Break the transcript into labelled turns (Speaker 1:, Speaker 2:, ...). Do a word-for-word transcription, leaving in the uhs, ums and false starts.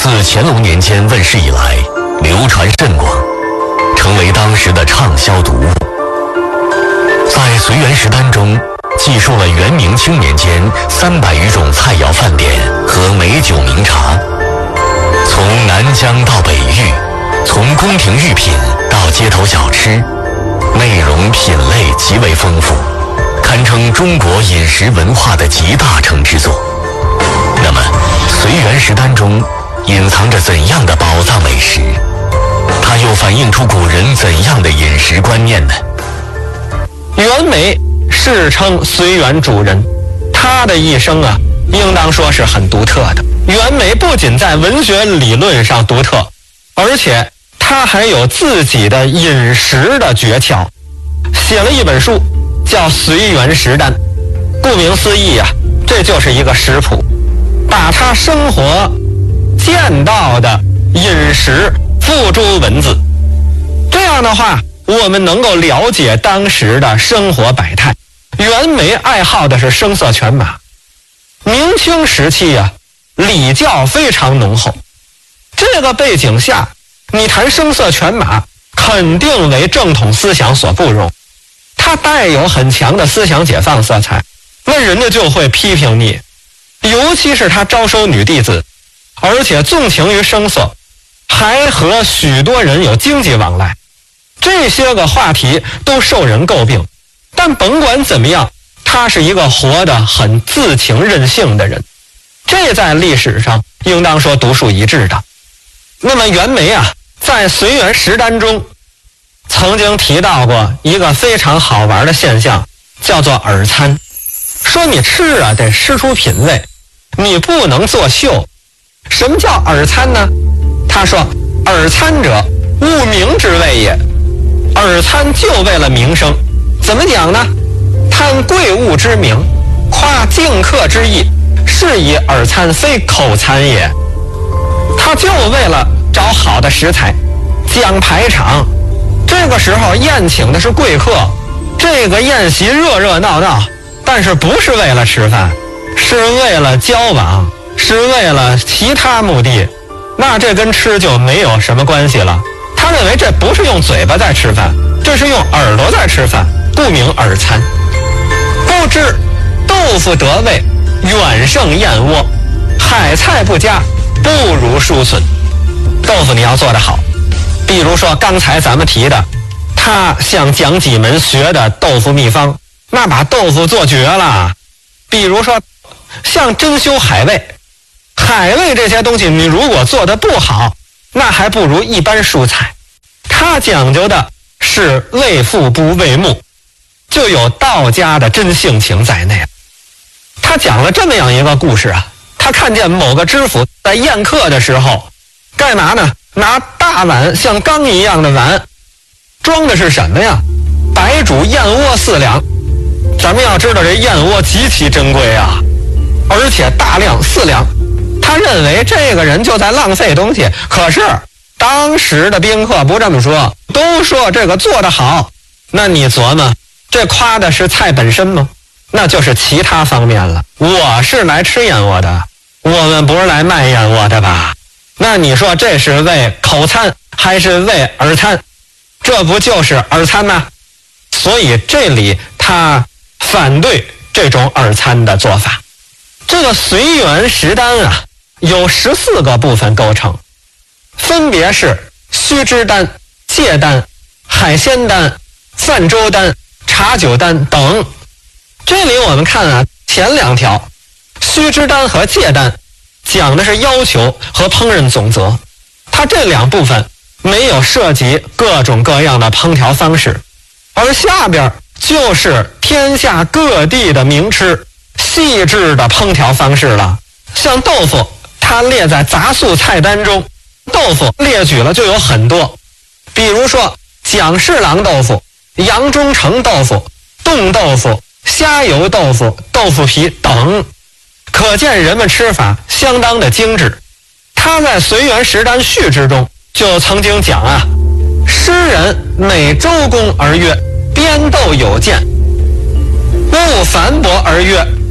Speaker 1: 自乾隆年间问世以来，流传甚广，成为当时的畅销读物。在《随园食单》中，记述了元明清年间三百余种菜肴饭点和美酒名茶，从南疆到北域，从宫廷御品到街头小吃，内容品类极为丰富，堪称中国饮食文化的集大成之作。那么，《随园食单》中隐藏着怎样的宝藏美食？它又反映出古人怎样的饮食观念呢？
Speaker 2: 袁枚世称随园主人，他的一生啊，应当说是很独特的。袁枚不仅在文学理论上独特，而且他还有自己的饮食的诀窍，写了一本书叫《随园食单》。顾名思义啊，这就是一个食谱，把他生活见到的饮食付诸文字。这样的话，我们能够了解当时的生活百态。袁枚爱好的是声色犬马，明清时期啊，礼教非常浓厚。这个背景下，你谈声色犬马，肯定为正统思想所不容。它带有很强的思想解放色彩，那人家就会批评你。尤其是他招收女弟子，而且纵情于声色，还和许多人有经济往来，这些个话题都受人诟病。但甭管怎么样，他是一个活得很自情任性的人，这在历史上应当说独树一帜的。那么袁枚啊，在《随园食单》中曾经提到过一个非常好玩的现象，叫做饵餐。说你吃啊得吃出品味，你不能作秀。什么叫饵餐呢？他说饵餐者，务名之谓也。饵餐就为了名声。怎么讲呢？贪贵物之名，夸敬客之意，是以饵餐，非口餐也。他就为了找好的食材，讲排场。这个时候宴请的是贵客，这个宴席热热闹闹，但是不是为了吃饭，是为了交往，是为了其他目的，那这跟吃就没有什么关系了。他认为这不是用嘴巴在吃饭，这是用耳朵在吃饭，故名饵餐。不知豆腐得味，远胜燕窝；海菜不佳，不如蔬笋。豆腐你要做得好，比如说刚才咱们提的，他向蒋济门学的豆腐秘方，那把豆腐做绝了。比如说像珍馐海味，海味这些东西你如果做得不好，那还不如一般蔬菜。他讲究的是为腹不为目，就有道家的真性情在内。他讲了这么样一个故事啊，他看见某个知府在宴客的时候，干嘛呢？拿大碗，像缸一样的碗，装的是什么呀？白煮燕窝四两。咱们要知道这燕窝极其珍贵啊，而且大量四两。他认为这个人就在浪费东西，可是当时的宾客不这么说，都说这个做得好。那你琢磨，这夸的是菜本身吗？那就是其他方面了。我是来吃燕窝的，我们不是来卖燕窝的吧？那你说这是为口餐还是为饵餐？这不就是饵餐吗？所以这里他反对这种饵餐的做法。这个随园食单啊，有十四个部分构成，分别是须知单、戒单、海鲜单、泛舟单、茶酒单等。这里我们看啊，前两条须知单和戒单讲的是要求和烹饪总则，它这两部分没有涉及各种各样的烹调方式，而下边就是天下各地的名吃细致的烹调方式了。像豆腐，它列在杂素菜单中，豆腐列举了就有很多，比如说蒋氏郎豆腐、杨中成豆腐、冻豆腐、虾油豆腐、豆腐皮等，可见人们吃法相当的精致。他在《随园食单序》之中就曾经讲啊，诗人每周公而曰：编豆有见，勿繁驳而曰：